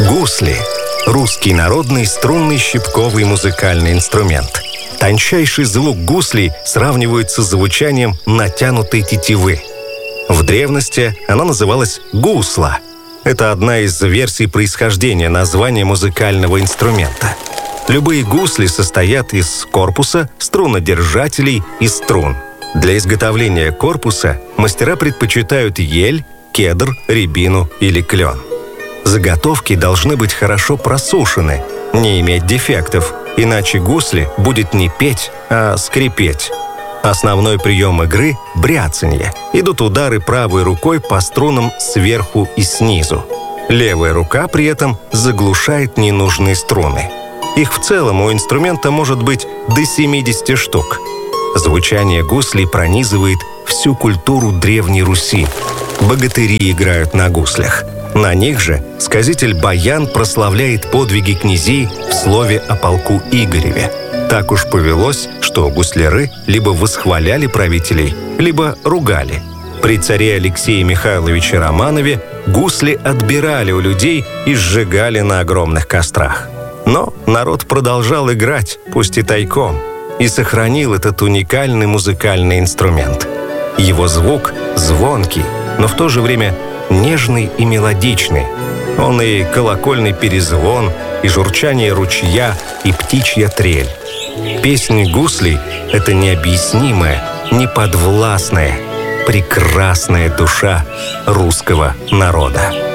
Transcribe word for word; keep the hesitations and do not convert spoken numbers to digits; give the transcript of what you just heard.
Гусли – русский народный струнный щипковый музыкальный инструмент. Тончайший звук гуслей сравнивается с звучанием натянутой тетивы. В древности она называлась гусла. Это одна из версий происхождения названия музыкального инструмента. Любые гусли состоят из корпуса, струнодержателей и струн. Для изготовления корпуса мастера предпочитают ель, кедр, рябину или клен. Заготовки должны быть хорошо просушены, не иметь дефектов, иначе гусли будет не петь, а скрипеть. Основной прием игры – бряцанье. Идут удары правой рукой по струнам сверху и снизу. Левая рука при этом заглушает ненужные струны. Их в целом у инструмента может быть до семидесяти штук. Звучание гуслей пронизывает всю культуру Древней Руси. Богатыри играют на гуслях. На них же сказитель Баян прославляет подвиги князей в слове о полку Игореве. Так уж повелось, что гусляры либо восхваляли правителей, либо ругали. При царе Алексее Михайловиче Романове гусли отбирали у людей и сжигали на огромных кострах. Но народ продолжал играть, пусть и тайком, и сохранил этот уникальный музыкальный инструмент. Его звук звонкий, но в то же время нежный и мелодичный. Он и колокольный перезвон, и журчание ручья, и птичья трель. Песни гуслей — это необъяснимая, неподвластная, прекрасная душа русского народа.